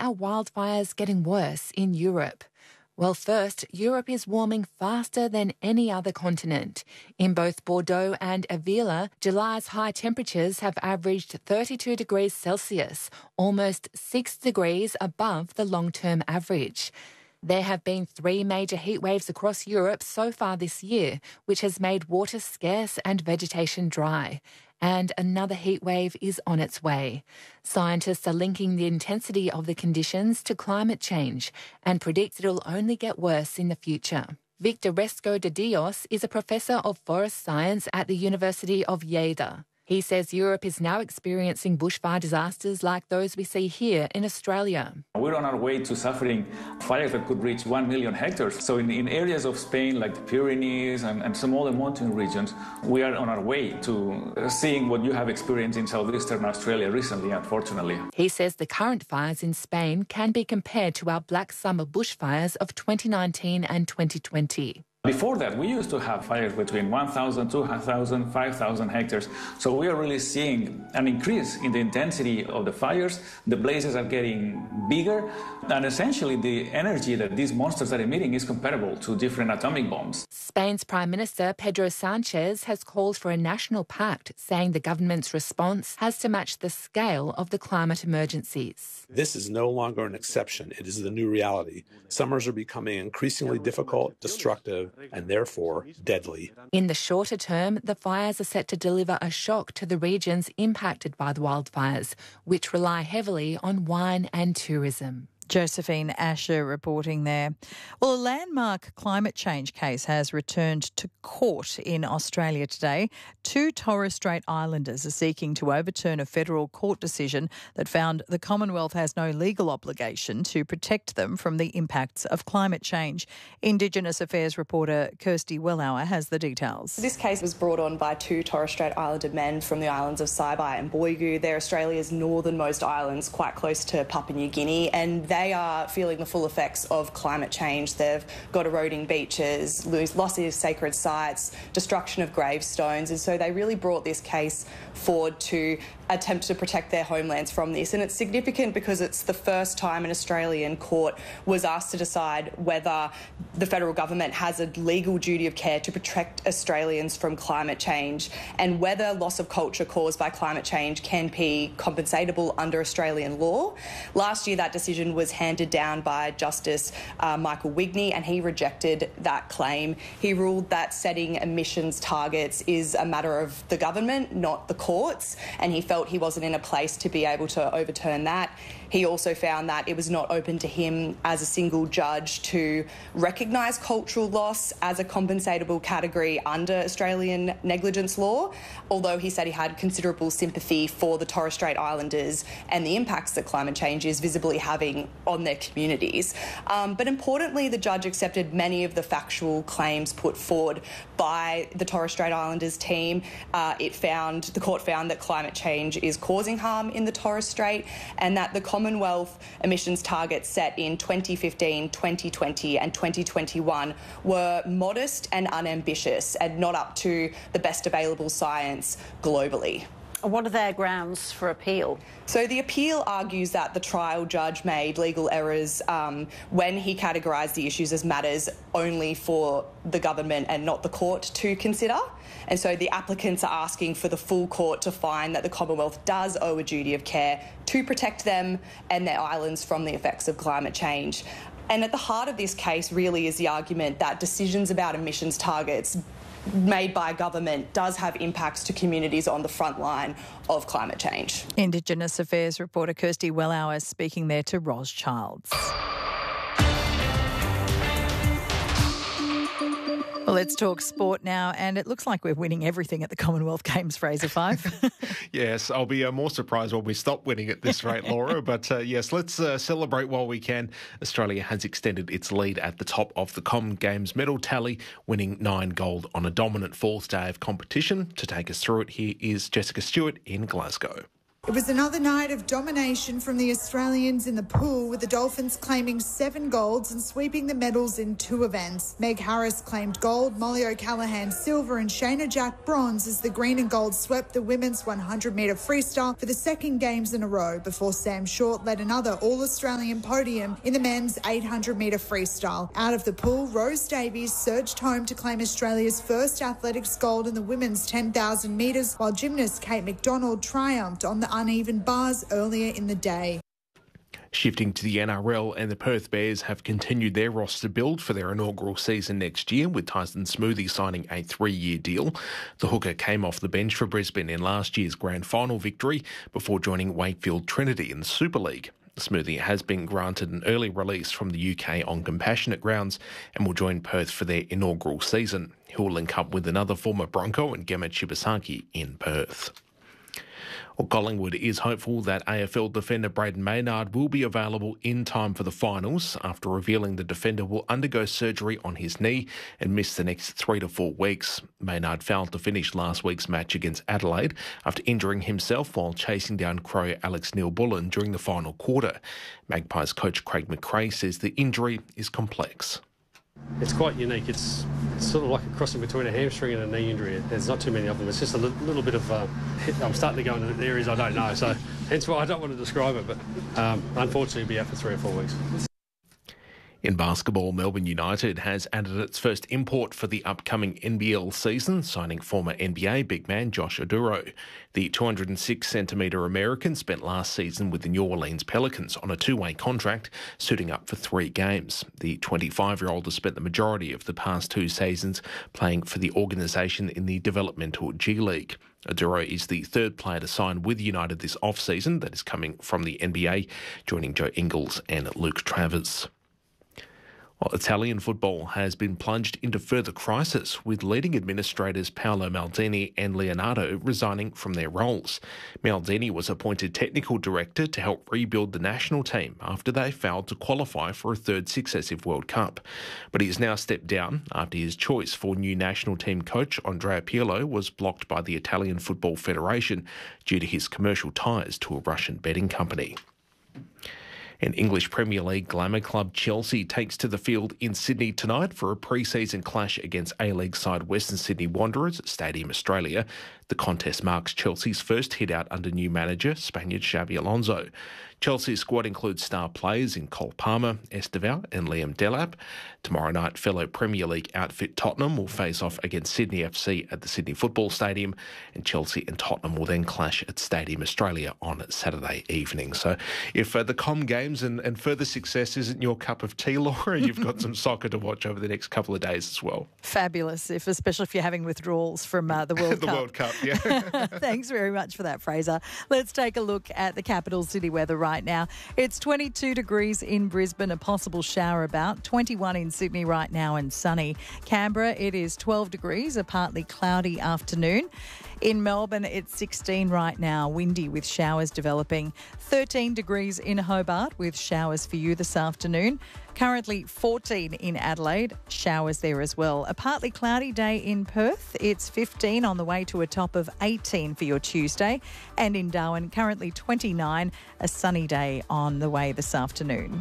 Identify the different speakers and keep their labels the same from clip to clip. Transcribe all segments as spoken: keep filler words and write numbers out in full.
Speaker 1: are wildfires getting worse in Europe? Well, first, Europe is warming faster than any other continent. In both Bordeaux and Avila, July's high temperatures have averaged thirty-two degrees Celsius, almost six degrees above the long-term average. There have been three major heat waves across Europe so far this year, which has made water scarce and vegetation dry. And another heat wave is on its way. Scientists are linking the intensity of the conditions to climate change and predict it'll only get worse in the future. Victor Resco de Dios is a professor of forest science at the University of Lleida. He says Europe is now experiencing bushfire disasters like those we see here in Australia.
Speaker 2: We're on our way to suffering fires that could reach one million hectares. So in, in areas of Spain like the Pyrenees and, and some other mountain regions, we are on our way to seeing what you have experienced in southeastern Australia recently, unfortunately.
Speaker 1: He says the current fires in Spain can be compared to our Black Summer bushfires of twenty nineteen and twenty twenty.
Speaker 2: Before that, we used to have fires between one thousand, two thousand, five thousand hectares. So we are really seeing an increase in the intensity of the fires. The blazes are getting bigger. And essentially, the energy that these monsters are emitting is comparable to different atomic bombs.
Speaker 1: Spain's Prime Minister Pedro Sanchez has called for a national pact, saying the government's response has to match the scale of the climate emergencies.
Speaker 3: This is no longer an exception. It is the new reality. Summers are becoming increasingly difficult, destructive, and therefore deadly.
Speaker 1: In the shorter term, the fires are set to deliver a shock to the regions impacted by the wildfires, which rely heavily on wine and tourism.
Speaker 4: Josephine Asher reporting there. Well, a landmark climate change case has returned to court in Australia today. Two Torres Strait Islanders are seeking to overturn a federal court decision that found the Commonwealth has no legal obligation to protect them from the impacts of climate change. Indigenous Affairs reporter Kirsty Wellauer has the details.
Speaker 5: This case was brought on by two Torres Strait Islander men from the islands of Saibai and Boigu. They're Australia's northernmost islands, quite close to Papua New Guinea, and they They are feeling the full effects of climate change. They've got eroding beaches, loss of sacred sites, destruction of gravestones, and so they really brought this case forward to attempt to protect their homelands from this. And it's significant because it's the first time an Australian court was asked to decide whether the federal government has a legal duty of care to protect Australians from climate change and whether loss of culture caused by climate change can be compensatable under Australian law. Last year, that decision was handed down by Justice uh, Michael Wigney, and he rejected that claim. He ruled that setting emissions targets is a matter of the government, not the courts, and he felt he wasn't in a place to be able to overturn that. He also found that it was not open to him as a single judge to recognise cultural loss as a compensatable category under Australian negligence law, although he said he had considerable sympathy for the Torres Strait Islanders and the impacts that climate change is visibly having on their communities. Um, but importantly, the judge accepted many of the factual claims put forward by the Torres Strait Islanders team. Uh, it found, the court found that climate change is causing harm in the Torres Strait and that the Commonwealth emissions targets set in twenty fifteen, twenty twenty and twenty twenty-one were modest and unambitious and not up to the best available science globally.
Speaker 6: What are their grounds for appeal?
Speaker 5: So the appeal argues that the trial judge made legal errors um, when he categorised the issues as matters only for the government and not the court to consider. And so the applicants are asking for the full court to find that the Commonwealth does owe a duty of care to protect them and their islands from the effects of climate change. And at the heart of this case really is the argument that decisions about emissions targets made by government does have impacts to communities on the front line of climate change.
Speaker 4: Indigenous Affairs reporter Kirsty Wellauer speaking there to Ros Childs. Well, let's talk sport now, and it looks like we're winning everything at the Commonwealth Games, Fraser Fife.
Speaker 7: Yes, I'll be uh, more surprised when we stop winning at this rate, Laura. But uh, yes, let's uh, celebrate while we can. Australia has extended its lead at the top of the Comm Games medal tally, winning nine gold on a dominant fourth day of competition. To take us through it, here is Jessica Stewart in Glasgow.
Speaker 8: It was another night of domination from the Australians in the pool, with the Dolphins claiming seven golds and sweeping the medals in two events. Meg Harris claimed gold, Molly O'Callaghan silver and Shayna Jack bronze as the green and gold swept the women's one hundred metre freestyle for the second games in a row, before Sam Short led another All-Australian podium in the men's eight hundred metre freestyle. Out of the pool, Rose Davies surged home to claim Australia's first athletics gold in the women's ten thousand metres, while gymnast Kate McDonald triumphed on the uneven bars earlier in the day.
Speaker 7: Shifting to the N R L, and the Perth Bears have continued their roster build for their inaugural season next year, with Tyson Smoothie signing a three-year deal. The hooker came off the bench for Brisbane in last year's grand final victory before joining Wakefield Trinity in the Super League. Smoothie has been granted an early release from the U K on compassionate grounds and will join Perth for their inaugural season. He will link up with another former Bronco and Gemma Shibasaki in Perth. Well, Collingwood is hopeful that A F L defender Braden Maynard will be available in time for the finals after revealing the defender will undergo surgery on his knee and miss the next three to four weeks. Maynard failed to finish last week's match against Adelaide after injuring himself while chasing down Crow Alex Neil-Bullen during the final quarter. Magpies coach Craig McRae says the injury is complex.
Speaker 9: It's quite unique. It's, it's sort of like a crossing between a hamstring and a knee injury. There's not too many of them. It's just a little, little bit of... Uh, I'm starting to go into areas I don't know, so hence why I don't want to describe it, but um, unfortunately it'll be out for three or four weeks.
Speaker 7: In basketball, Melbourne United has added its first import for the upcoming N B L season, signing former N B A big man Josh Oduro. The two hundred six centimetre American spent last season with the New Orleans Pelicans on a two-way contract, suiting up for three games. The twenty-five-year-old has spent the majority of the past two seasons playing for the organisation in the developmental G League. Oduro is the third player to sign with United this off-season that is coming from the N B A, joining Joe Ingles and Luke Travers. Well, Italian football has been plunged into further crisis, with leading administrators Paolo Maldini and Leonardo resigning from their roles. Maldini was appointed technical director to help rebuild the national team after they failed to qualify for a third successive World Cup. But he has now stepped down after his choice for new national team coach Andrea Pirlo was blocked by the Italian Football Federation due to his commercial ties to a Russian betting company. And English Premier League glamour club Chelsea takes to the field in Sydney tonight for a pre-season clash against A-League side Western Sydney Wanderers at Stadium Australia. The contest marks Chelsea's first hit out under new manager Spaniard Xabi Alonso. Chelsea's squad includes star players in Cole Palmer, Estevao and Liam Delap. Tomorrow night, fellow Premier League outfit Tottenham will face off against Sydney F C at the Sydney Football Stadium, and Chelsea and Tottenham will then clash at Stadium Australia on Saturday evening. So if uh, the Com Games and, and further success isn't your cup of tea, Laura, you've got some soccer to watch over the next couple of days as well.
Speaker 4: Fabulous, if especially if you're having withdrawals from uh, the World
Speaker 7: the
Speaker 4: Cup.
Speaker 7: The World Cup, yeah.
Speaker 4: Thanks very much for that, Fraser. Let's take a look at the capital city weather right now. It's twenty-two degrees in Brisbane, a possible shower about, twenty-one in Sydney right now and sunny. Canberra, it is twelve degrees, a partly cloudy afternoon. In Melbourne, it's sixteen right now, windy with showers developing. thirteen degrees in Hobart with showers for you this afternoon. Currently fourteen in Adelaide, showers there as well. A partly cloudy day in Perth. It's fifteen on the way to a top of eighteen for your Tuesday. And in Darwin, currently twenty-nine, a sunny day on the way this afternoon.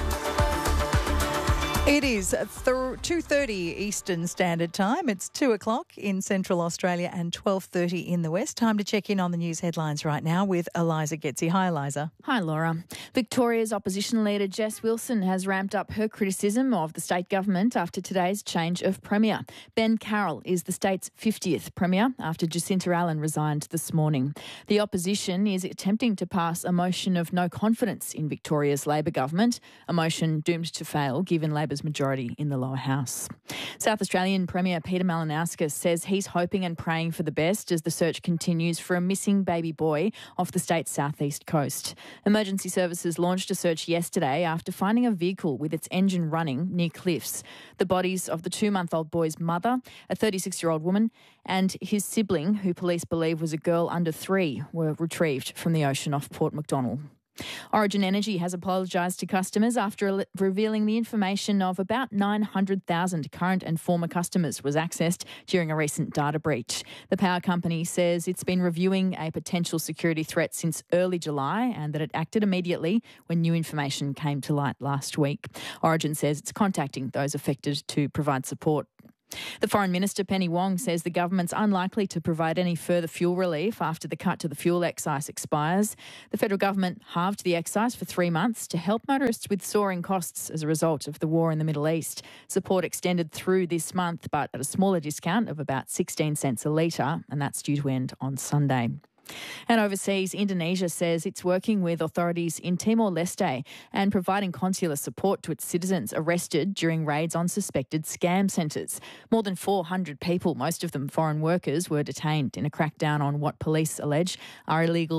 Speaker 4: It is two thirty Eastern Standard Time. It's two o'clock in Central Australia and twelve thirty in the West. Time to check in on the news headlines right now with Eliza Getzi. Hi, Eliza.
Speaker 10: Hi, Laura. Victoria's opposition leader Jess Wilson has ramped up her criticism of the state government after today's change of Premier. Ben Carroll is the state's fiftieth Premier after Jacinta Allen resigned this morning. The opposition is attempting to pass a motion of no confidence in Victoria's Labor government, a motion doomed to fail given Labor's majority in the lower house. South Australian Premier Peter Malinauskas says he's hoping and praying for the best as the search continues for a missing baby boy off the state's southeast coast. Emergency services launched a search yesterday after finding a vehicle with its engine running near cliffs. The bodies of the two-month-old boy's mother, a thirty-six-year-old woman, and his sibling, who police believe was a girl under three, were retrieved from the ocean off Port Macdonnell. Origin Energy has apologised to customers after revealing the information of about nine hundred thousand current and former customers was accessed during a recent data breach. The power company says it's been reviewing a potential security threat since early July and that it acted immediately when new information came to light last week. Origin says it's contacting those affected to provide support. The Foreign Minister, Penny Wong, says the government's unlikely to provide any further fuel relief after the cut to the fuel excise expires. The federal government halved the excise for three months to help motorists with soaring costs as a result of the war in the Middle East. Support extended through this month, but at a smaller discount of about sixteen cents a litre, and that's due to end on Sunday. And overseas, Indonesia says it's working with authorities in Timor-Leste and providing consular support to its citizens arrested during raids on suspected scam centres. More than four hundred people, most of them foreign workers, were detained in a crackdown on what police allege are illegal